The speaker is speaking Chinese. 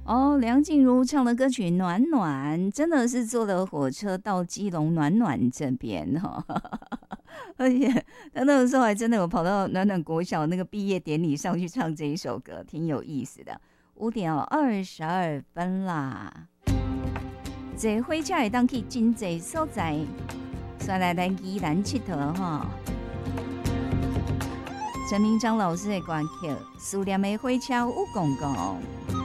哦，梁静茹唱的歌曲《暖暖》，真的是坐了火车到基隆暖暖这边哈、哦，而且他那个时候还真的有跑到暖暖国小那个毕业典礼上去唱这一首歌，挺有意思的。5:22啦，坐火车会当去真侪所在，再来咱宜兰佚佗哈。陈明章老师的歌曲《思念的火车有公公》。